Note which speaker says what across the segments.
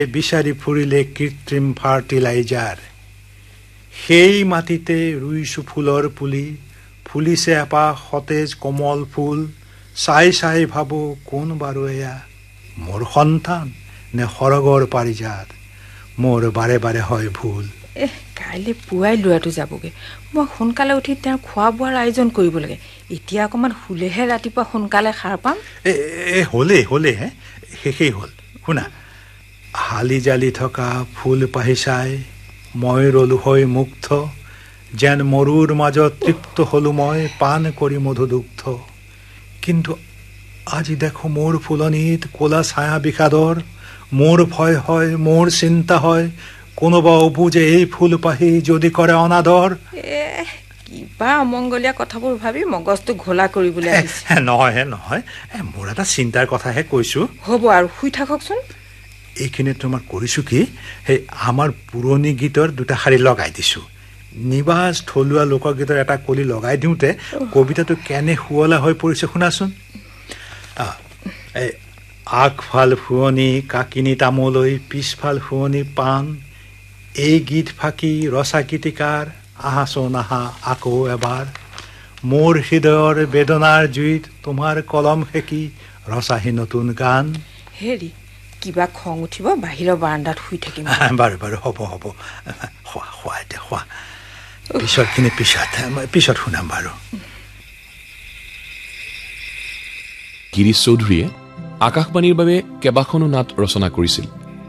Speaker 1: বিচাৰি ফুৰিলে কৃত্ৰিম ফাৰ্টিলাইজাৰ সেই মাটিতে ৰুইছো ফুলৰ পুলি ফুলিছে এপাহ সতেজ কোমল ফুল চাই চাই ভাবো কোন বাৰু এয়া মোৰ সন্তান নে সৰগৰ পাৰিজাত মোৰ বাৰে বাৰে হয় ভুল
Speaker 2: কাইলৈ পুৱাই ল'ৰাটো যাবগে মই সোনকালে উঠি তেওঁ খোৱা বোৱাৰ আয়োজন কৰিব লাগে এতিয়া অকণমান শুলেহে ৰাতিপুৱা সোনকালে সাৰ পাম
Speaker 1: হলে শেষেই হ'ল শুনা হালি জালি থকা ফুল পাহি চাই মই ৰলো হৈ মুগ্ধ যেন মৰুৰ মাজত তৃপ্ত হলো মই পান কৰি মধুদুগ্ধ কিন্তু আজি দেখো মোৰ ফুলনিত কোলা ছায়া বিষাদৰ মোৰ ভয় হয় মোৰ চিন্তা হয় কোনোবা অবুজে এই ফুল পাহি যদি কৰে অনাদৰ
Speaker 2: কিবা অমংগলীয়া কথাবোৰ ভাবি মগজটো ঘোলা কৰিবলৈ
Speaker 1: নহয় মোৰ এটা চিন্তাৰ কথাহে কৈছো
Speaker 2: হ'ব আৰু শুই থাককচোন
Speaker 1: এইখিনি তোমাৰ কৰিছো কি সেই আমাৰ পুৰণি গীতৰ দুটা শাৰী লগাই দিছো নিবাজ থলুৱা লোকগীতৰ এটা কলি লগাই দিওঁতে কবিতাটো কেনে শুৱলা হৈ পৰিছে শুনাচোন আগফাল ফুৱনি কাকিনি তামোলৈ পিছফাল ফুৱনি পাণ এই গীত ফাঁকি ৰচা গীতিকাৰ আহাচোন আহা আকৌ এবাৰ মোৰ হৃদয়ৰ বেদনাৰ জুইত তোমাৰ কলম সেকি ৰচাহি নতুন গান
Speaker 2: হেৰি কিবা খং উঠিব বাহিৰৰ বাৰান্দাত শুই থাকিম
Speaker 1: বাৰু হ'ব খোৱা এতিয়া খোৱা পিছৰখিনি পিছত শুনাম বাৰু
Speaker 3: গিৰিশ চৌধুৰীয়ে আকাশবাণীৰ বাবে কেইবাখনো নাট ৰচনা কৰিছিল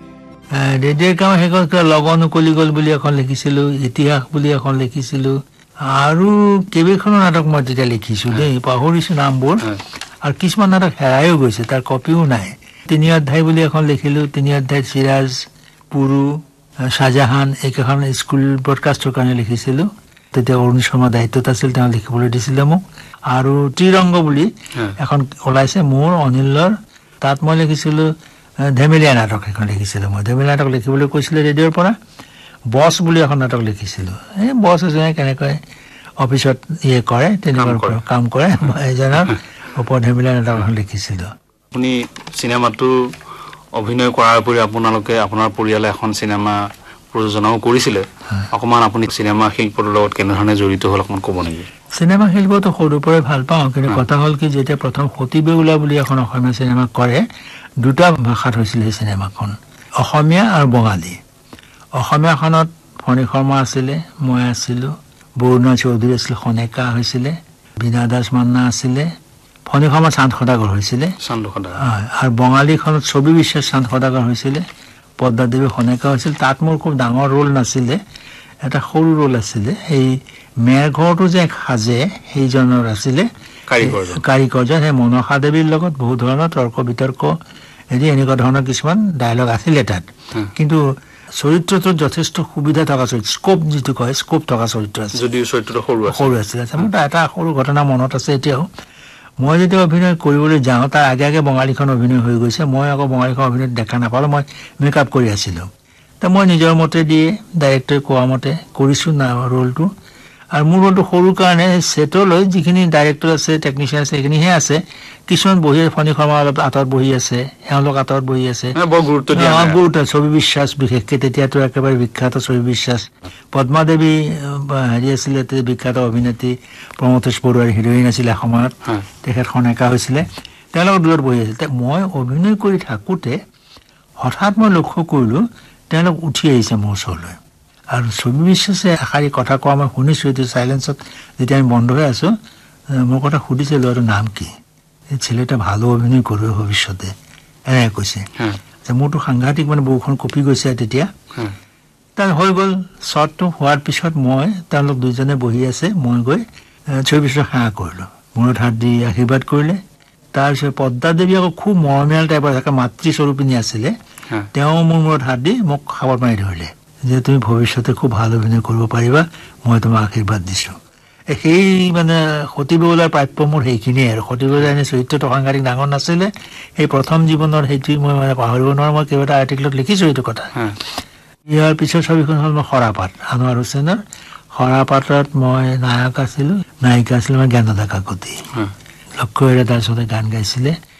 Speaker 4: ৰেডিঅ'ৰ কাম শেষত লগনো কলি গ'ল বুলি এখন লিখিছিলো ইতিহাস বুলি এখন লিখিছিলো আৰু কেইবাখনো নাটক মই তেতিয়া লিখিছো দেই পাহৰিছো নামবোৰ আৰু কিছুমান নাটক হেৰাইও গৈছে তাৰ কপিও নাই 3 অধ্যায় বুলি এখন লিখিলো 3 অধ্যায় চিৰাজ পুৰু শাহজাহান এইকেইখন স্কুল ব্ৰডকাষ্টৰ কাৰণে লিখিছিলো তেতিয়া অৰুণ শৰ্মা দায়িত্বত আছিল তেওঁ লিখিবলৈ দিছিলে মোক আৰু ত্ৰিৰংগ বুলি এখন ওলাইছে মোৰ অনিলৰ তাত মই লিখিছিলো ধেমেলীয়া নাটক এখন লিখিছিলো মই ধেমেলীয়া নাটক লিখিবলৈ কৈছিলে ৰেডিঅ'ৰ পৰা বছ বুলি এখন নাটক লিখিছিলো এই বছ এজনে কেনেকৈ অফিচত কৰে তেনেকুৱা কাম কৰে এজনৰ ওপৰত ধেমেলীয়া নাটক এখন লিখিছিলো
Speaker 5: আপুনি চিনেমাটো অভিনয় কৰাৰ উপৰি আপোনালোকে আপোনাৰ পৰিয়ালে এখন চিনেমা প্ৰযোজনাও কৰিছিলে অকমান আপুনি চিনেমা শিল্পৰ লগত কেনেধৰণে জড়িত হ'ল অকমান ক'ব নেকি
Speaker 4: চিনেমা শিল্পটো সৰুৰ পৰাই ভাল পাওঁ কিন্তু কথা হ'ল কি যেতিয়া প্ৰথম সতী বেউলা বুলি এখন অসমীয়া চিনেমা কৰে দুটা ভাষাত হৈছিল এই চিনেমাখন অসমীয়া আৰু বঙালী অসমীয়াখনত ফণী শৰ্মা আছিলে মই আছিলো বৰুণা চৌধুৰী আছিল খনেকা হৈছিলে বিনা দাস মান্না আছিলে ফণী শৰ্মা চান্দ সদাগৰ হৈছিলে আৰু বঙালীখনত ছবি বিশ্বাস চান্দ সদাগৰ হৈছিলে পদ্মা দেৱী খনেকা হৈছিল তাত মোৰ খুব ডাঙৰ ৰোল নাছিলে এটা সৰু ৰোল আছিলে এই মেৰঘৰটো যে সাজে সেইজনৰ আছিলে কাৰিকৰজন সেই মনসা দেৱীৰ লগত বহু ধৰণৰ তৰ্ক বিতৰ্ক এনেকুৱা ধৰণৰ কিছুমান ডায়লগ আছিলে তাত কিন্তু চৰিত্ৰটোত যথেষ্ট সুবিধা থকা চৰিত্ৰ স্কোপ যিটো কয় স্কোপ থকা চৰিত্ৰ আছে
Speaker 5: যদিও চৰিত্ৰটো সৰু আছিলে
Speaker 4: মোৰ এটা সৰু ঘটনা মনত আছে এতিয়াও মই যেতিয়া অভিনয় কৰিবলৈ যাওঁ তাৰ আগে বঙালীখন অভিনয় হৈ গৈছে মই আকৌ বঙালীখন অভিনয় দেখা নাপালোঁ মই মেকআপ কৰি আছিলোঁ ত মই নিজৰ মতে দিয়ে ডাইৰেক্টৰে কোৱা মতে কৰিছোঁ না ৰোলটো আৰু মোৰ ৰোলটো সৰু কাৰণে ছেটলৈ যিখিনি ডাইৰেক্টৰ আছে টেকনিচিয়ান আছে সেইখিনিহে আছে কিছুমান বহি ফণী শৰ্মা অলপ আঁতৰত বহি আছে এওঁলোক আঁতৰত বহি আছে গুৰুত্ব ছবি বিশ্বাস বিশেষকৈ তেতিয়াতো একেবাৰে বিখ্যাত ছবি বিশ্বাস পদ্মা দেৱী আছিলে বিখ্যাত অভিনেত্ৰী প্ৰমথেশ বৰুৱাৰ হিৰইন আছিলে এসময়ত তেখেত খনেকা হৈছিলে তেওঁলোকৰ দূৰত বহি আছিল মই অভিনয় কৰি থাকোঁতে হঠাৎ মই লক্ষ্য কৰিলোঁ তেওঁলোক উঠি আহিছে মোৰ ওচৰলৈ আৰু ছবি বিশ্বাসে এষাৰি কথা কোৱা মই শুনিছোঁ এইটো চাইলেঞ্চত যেতিয়া আমি বন্ধ হৈ আছোঁ মোৰ কথা সুধিছে ল'ৰাটোৰ নাম কি এই ছেলেটা ভালো অভিনয় কৰিব ভৱিষ্যতে এনেকৈ কৈছে মোৰতো সাংঘাতিক মানে বহুখন কপি গৈছে তেতিয়া তাৰ হৈ গ'ল শ্বটটো হোৱাৰ পিছত মই তেওঁলোক দুইজনে বহি আছে মই গৈ ছবি বিশ্বাসক সেৱা কৰিলোঁ মূৰত হাত দি আশীৰ্বাদ কৰিলে তাৰপিছত পদ্মা দেৱী আকৌ খুব মৰমীয়াল টাইপৰ মাতৃস্বৰূপিনী আছিলে তেওঁ মোৰ মূৰত হাত দি মোক সাৱট মাৰি ধৰিলে যে তুমি ভৱিষ্যতে খুব ভাল অভিনয় কৰিব পাৰিবা মই তোমাক আশীৰ্বাদ দিছোঁ সেই মানে সতী বেউলাৰ প্ৰাপ্য মোৰ সেইখিনিয়ে আৰু সতী বেউলাৰ এনে চৰিত্ৰটো সাংঘাতিক ডাঙৰ নাছিলে সেই প্ৰথম জীৱনৰ সেইটোৱে মই মানে পাহৰিব নোৱাৰোঁ মই কেইবাটা আৰ্টিকলত লিখিছোঁ এইটো কথা ইয়াৰ পিছৰ ছবিখন হ'ল মই সৰাপাত আনোৱাৰ হুছেইনৰ সৰাপাতত মই নায়ক আছিলোঁ নায়িকা আছিলোঁ মই জ্ঞানদা কাকতি লক্ষ্য তাৰ ওচৰতে গান গাইছিলে